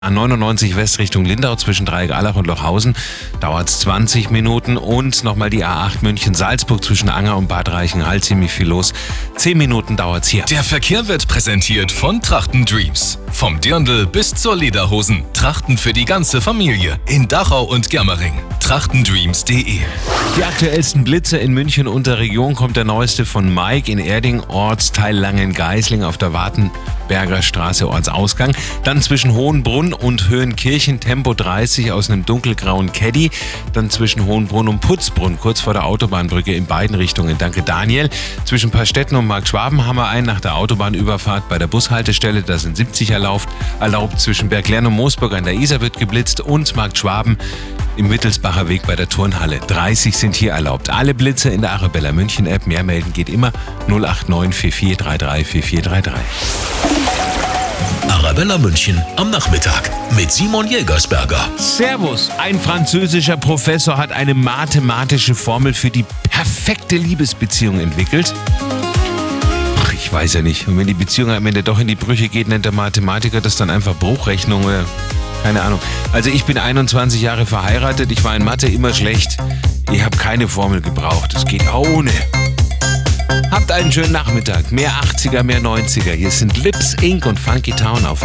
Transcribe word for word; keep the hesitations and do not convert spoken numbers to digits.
A neunundneunzig West Richtung Lindau zwischen Dreieck-Allach und Lochhausen dauert es zwanzig Minuten und nochmal die A acht München-Salzburg zwischen Anger und Bad Reichenhall, ziemlich viel los. zehn Minuten dauert es hier. Der Verkehr wird präsentiert von Trachten Dreams. Vom Dirndl bis zur Lederhosen. Trachten für die ganze Familie in Dachau und Germering. trachtendreams punkt de. Die aktuellsten Blitze in München und der Region kommt der neueste von Mike in Erding, Ortsteil Langengeisling auf der Wartenberger Straße, Ortsausgang. Dann zwischen Hohenbrunn und Höhenkirchen Tempo dreißig aus einem dunkelgrauen Caddy. Dann zwischen Hohenbrunn und Putzbrunn, kurz vor der Autobahnbrücke in beiden Richtungen. Danke Daniel. Zwischen Pastetten und Marktschwaben haben wir einen nach der Autobahnüberfahrt bei der Bushaltestelle. Da sind siebzig erlaubt. Erlaubt zwischen Berglern und Moosburg an der Isar wird geblitzt und Marktschwaben im Wittelsbacher Weg bei der Turnhalle. dreißig sind hier erlaubt. Alle Blitze in der Arabella München App. Mehr melden geht immer null acht neun vier vier drei drei vier vier drei drei. Arabella München am Nachmittag mit Simon Jägersberger. Servus! Ein französischer Professor hat eine mathematische Formel für die perfekte Liebesbeziehung entwickelt. Ach, ich weiß ja nicht. Und wenn die Beziehung am Ende doch in die Brüche geht, nennt der Mathematiker das dann einfach Bruchrechnung oder keine Ahnung. Also ich bin einundzwanzig Jahre verheiratet, ich war in Mathe immer schlecht. Ich habe keine Formel gebraucht, es geht auch ohne. Habt einen schönen Nachmittag. Mehr achtziger, mehr neunziger. Hier sind Lips Incorporated und Funky Town auf